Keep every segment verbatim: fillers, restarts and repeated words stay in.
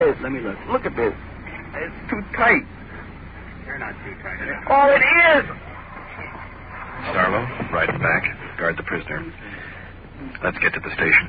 Let me look. Look at this. It's too tight. You're not too tight. Oh, it is! Sarlo, ride back. Guard the prisoner. Let's get to the station.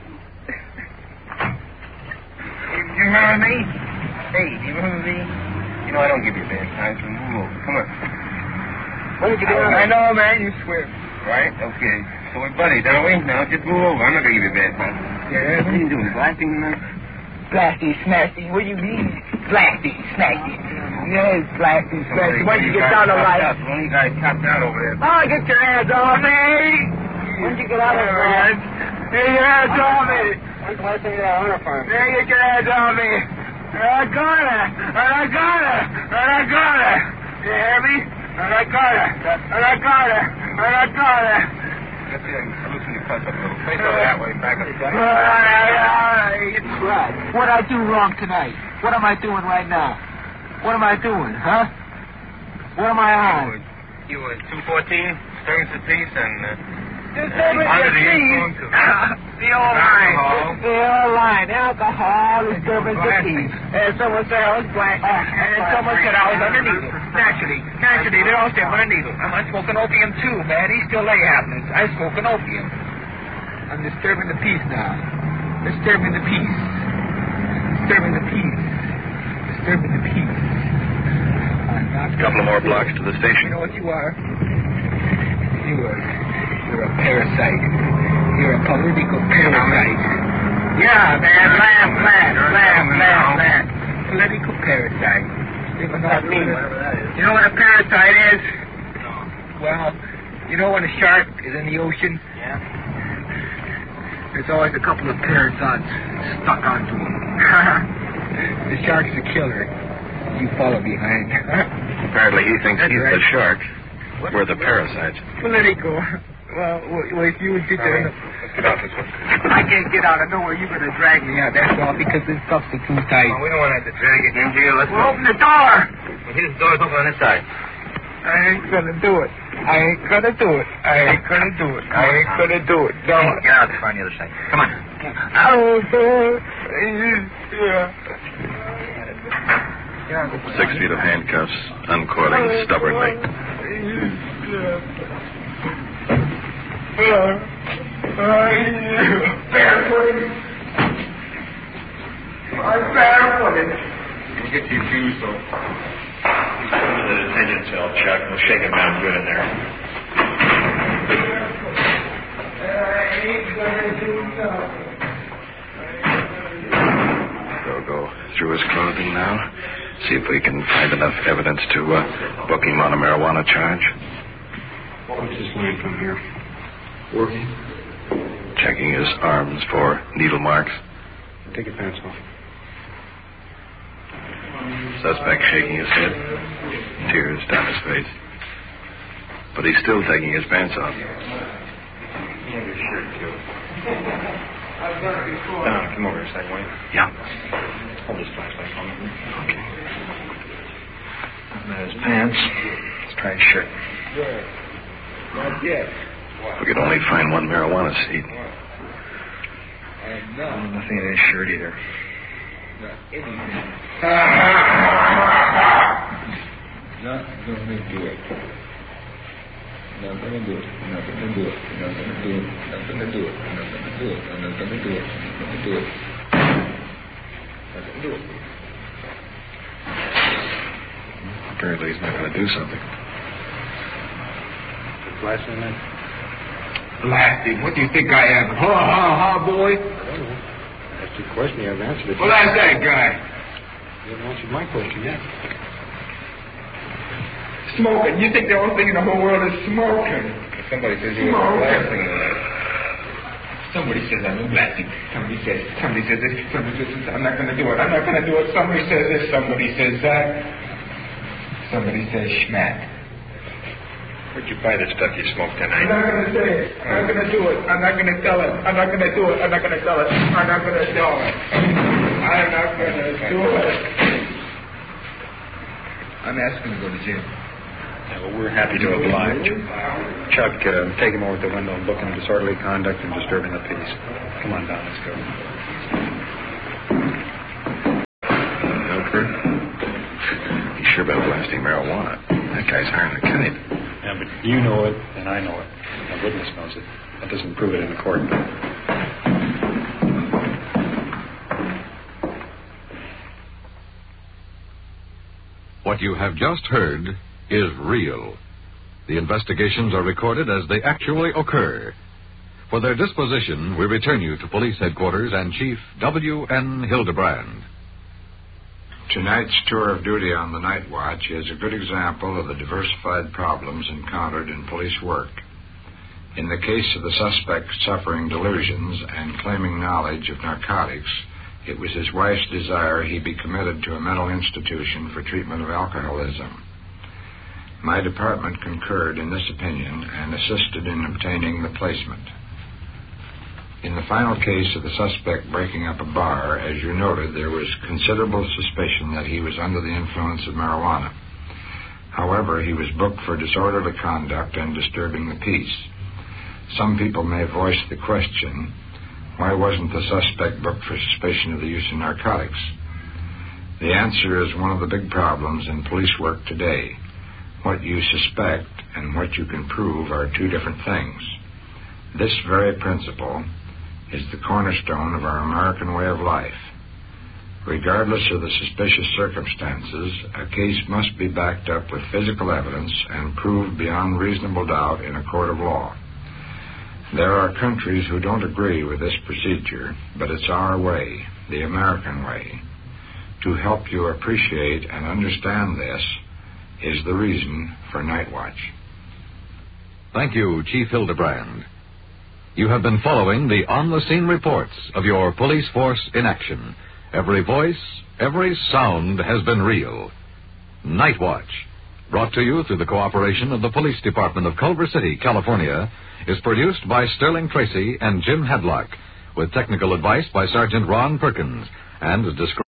You remember me? Hey, do you remember me? You know, I don't give you a bad time, so move over. Come on. What did you do? I know, man. You swear. Right? Okay. So we're buddies, aren't we? Now, just move over. I'm not going to give you a bad time. Yeah. What are you doing? Blasting tonight? Blasty, smasty. What do you mean? Blasty, smasty. Yes, blasty, smasty. Once you get out of life. One of you guys chopped out over there. Oh, get your hands off me! Once you get out of life. Get your hands off me! When's the last time you got a hunter farm? There, get your hands off me! And I got it! And I got it! And I got it! You hear me? And I got it! And I got it! And I got it! Let's see, I can loosen your punch up a little. Face over that way, back up. All right, all right. Right. What I do wrong tonight? What am I doing right now? What am I doing, huh? What am I on? You were two fourteen, disturbance of peace, and... Uh, Disturbance under of the peace? influence of... The old line. Alcohol. The old line. Alcohol, disturbance of peace. And someone said I was black. And someone said I was under needle. Naturally. Naturally, they all said I'm under needle. I'm smoking opium too, man. These still lay happenings. I'm smoking opium. I'm disturbing the peace now. Disturbing the peace. Disturbing the peace. Disturbing the peace. A couple of more blocks to the You station. know what you are? You are. You're a parasite. You're a political parasite. Yeah, man. Laugh, laugh, laugh, laugh, laugh. Political parasite. You know what I mean? You know what a parasite is? No. Well, you know when a shark is in the ocean? Yeah? There's always a couple of parasites stuck onto him. The shark's a killer. You follow behind. Apparently he thinks That's he's right. the shark. We're the parasites. Political. Well, well, if you did All right. that... Let's get out this way. I can't get out. I know where you're going to drag me out. That's all because this stuff's too tight. Well, we don't want to have to drag it in here. Let's Well, open the door. Well, here's the door's open on this side. I ain't going to do it. I ain't going to do it. I ain't going to do it. I ain't going to do it. Don't. Get out on the other side. Come on. I don't do it. Yeah. Six feet of handcuffs, uncoiling stubbornly. Barefooted. I'm barefooted. We'll get your shoes, so... He's going to the detention cell, Chuck. We'll shake him down good in there. I ain't gonna do nothing. We'll go through his clothing now. See if we can find enough evidence to uh, book him on a marijuana charge. What's this line from here? Working? Checking his arms for needle marks. Take your pants off. Suspect shaking his head. Tears down his face. But he's still taking his pants off. Yeah, your shirt, too. Don, come over a second, will you? Yeah. Hold this flashlight for me. Okay. Not his pants. Let's try his shirt. Not yet. We could only find one marijuana seed. And Oh, no, nothing in his shirt either. not anything. Not gonna do it. Not gonna do it. Not gonna do it. Not gonna do it. Not gonna do it. Not gonna do it. I'm not gonna do it. Not gonna do it. Not gonna do it. Apparently he's not going to do something. Flash in there? Blasting. What do you think I am? Ha ha ha, boy. I don't know. That's your question. You haven't answered it. Well, that's that guy. You haven't answered my question yet. Smoking. You think the only thing in the whole world is smoking? Somebody says you were Smoking. blasting tonight. Somebody says I'm a blasting. Somebody says, somebody says this. Somebody says this. I'm not going to do it. I'm not going to do it. Somebody says this. Somebody says that. Somebody says schmat. Where'd you buy the stuff you smoked I'm tonight? not going to say it. I'm not going to do it. I'm not going to tell it. I'm not going to do it. I'm not going to tell it. I'm not going to tell it. I'm not going to do it. I'm asking to go to jail. Yeah, well, we're happy to oblige. Chuck, uh, take him over to the window and book him disorderly conduct and disturbing the peace. Come on down, let's go. sure been blasting marijuana. That guy's hiring a kite. Yeah, but you know it, and I know it. A witness knows it. That doesn't prove it in the court. What you have just heard is real. The investigations are recorded as they actually occur. For their disposition, we return you to police headquarters and Chief W N Hildebrand. Tonight's tour of duty on the night watch is a good example of the diversified problems encountered in police work. In the case of the suspect suffering delusions and claiming knowledge of narcotics, it was his wife's desire he be committed to a mental institution for treatment of alcoholism. My department concurred in this opinion and assisted in obtaining the placement. In the final case of the suspect breaking up a bar, as you noted, there was considerable suspicion that he was under the influence of marijuana. However, he was booked for disorderly conduct and disturbing the peace. Some people may voice the question, why wasn't the suspect booked for suspicion of the use of narcotics? The answer is one of the big problems in police work today. What you suspect and what you can prove are two different things. This very principle is the cornerstone of our American way of life. Regardless of the suspicious circumstances, a case must be backed up with physical evidence and proved beyond reasonable doubt in a court of law. There are countries who don't agree with this procedure, but it's our way, the American way. To help you appreciate and understand this is the reason for Night Watch. Thank you, Chief Hildebrand. You have been following the on-the-scene reports of your police force in action. Every voice, every sound has been real. Night Watch, brought to you through the cooperation of the Police Department of Culver City, California, is produced by Sterling Tracy and Jim Hadlock, with technical advice by Sergeant Ron Perkins, and described.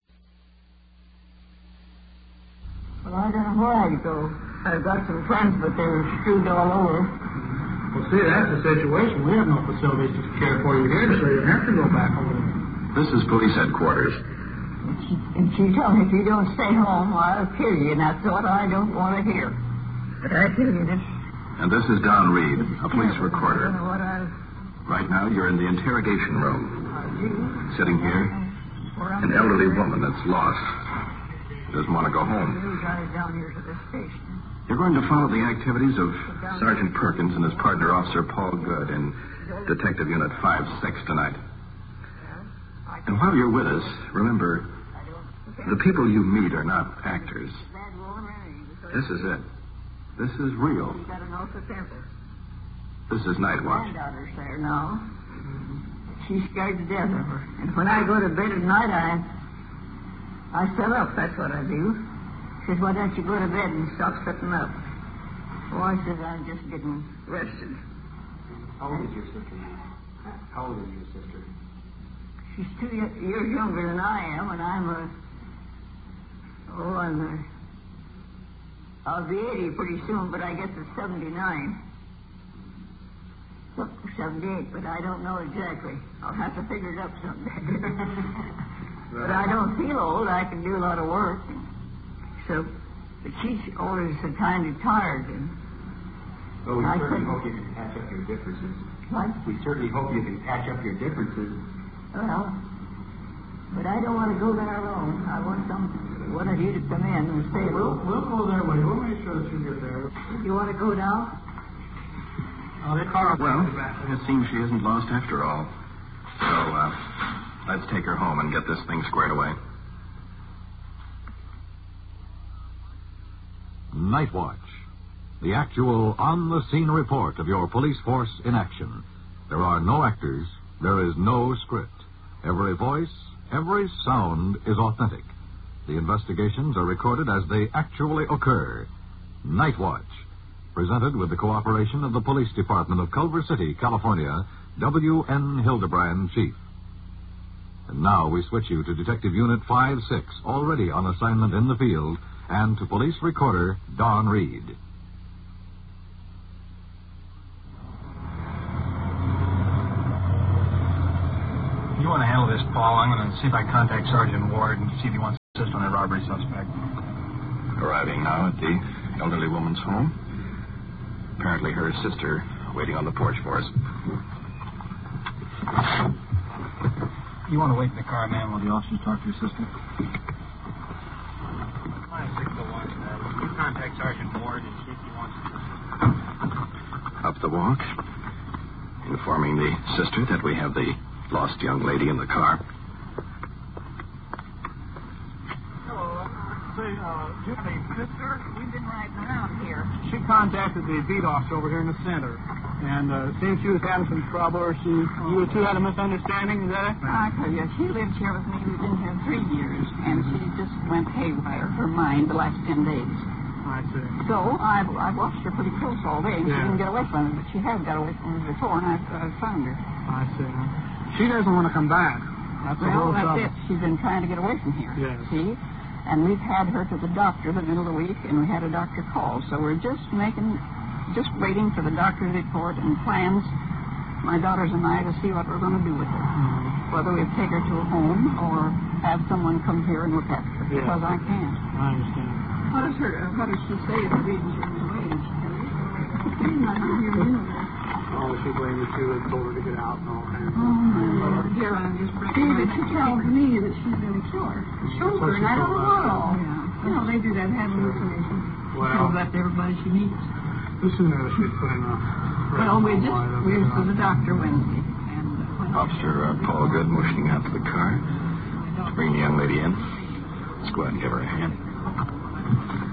Well, I don't know where I'd go. I've got some friends, but they're screwed all over. Well, see, that's the situation. We have no facilities to care for you here, so you have to go back over there. This is police headquarters. And she, and she told me if you don't stay home, I'll kill you, and that's what I don't want to hear. But I tell you this. And this is Don Reed, a police I recorder. don't know what I... Right now, you're in the interrogation room. Sitting here, an elderly woman that's lost. Doesn't want to go home. Down here to the station. You're going to follow the activities of Sergeant Perkins and his partner, Officer Paul Good, in Detective Unit five six tonight. And while you're with us, remember, the people you meet are not actors. This is it. This is real. This is Night Watch. My daughter's there now. She's scared to death of her. And when I go to bed at night, I I sit up. That's what I do. She says, why don't you go to bed and stop sitting up? Oh, I said, I'm just getting rested. How old is your sister? How old is your sister? She's two years younger than I am, and I'm a... Oh, I'm a... I'll be eighty pretty soon, but I guess it's seventy-nine. Look, seventy-eight, but I don't know exactly. I'll have to figure it up someday. But I don't feel old. I can do a lot of work. So, but she's always so kind of tired. And well, we I certainly couldn't- hope you can patch up your differences. What? We certainly hope you can patch up your differences. Well, but I don't want to go there alone. I want some one of you to come in and stay. We'll, we'll go there with you. We'll make sure that you get there. You want to go now? Oh, the car. Well, it seems she isn't lost after all. So, uh, let's take her home and get this thing squared away. Night Watch, the actual on-the-scene report of your police force in action. There are no actors. There is no script. Every voice, every sound is authentic. The investigations are recorded as they actually occur. Night Watch, presented with the cooperation of the Police Department of Culver City, California, W N Hildebrand, Chief. And now we switch you to Detective Unit five six, already on assignment in the field, and to Police Recorder Don Reed. You want to handle this, Paul? I'm going to see if I contact Sergeant Ward and see if he wants to assist on a robbery suspect. Arriving now at the elderly woman's home. Apparently her sister waiting on the porch for us. You want to wait in the car, ma'am, while the officers talk to your sister? six oh one, uh, you contact Sergeant Ward and see if he wants to... Up the walk, informing the sister that we have the lost young lady in the car. Hello. Say, uh, do you have a sister? We've been riding around here. She contacted the beat officer over here in the center. And uh, seems she was having some trouble, or she, you two had a misunderstanding, is that it? I tell you, she lived here with me. We've been here three years, and she just went haywire, her mind, the last ten days. I see. So I've, I've watched her pretty close all day, and Yeah. she didn't get away from me, but she has got away from me before, and I've, I've found her. I see. She doesn't want to come back. That's the Well, whole that's trouble. it. She's been trying to get away from here. Yes. See? And we've had her to the doctor the middle of the week, and we had a doctor call. So we're just making, just waiting for the doctor's report and plans, my daughters and I, to see what we're going to do with her. Mm-hmm. Whether we take her to a home or have someone come here and look at her, Yeah. because I can't. I understand. What does her, uh, what does she say is the reason she was away? She's not here anyway. Oh, she blamed you and told her to get out and all that. Oh, my Lord. Dear, I'm just breaking my she tells me that she's been killed. Children, I don't know what all. Yeah. You know, they do that, have hallucination. Well, She tells that to everybody she meets. the sooner she'd put in a... Well, we just, we was to the doctor Wednesday. And, uh, Officer uh, Paul Good motioning out to the car to bring the young lady in. Let's go ahead and give her a hand.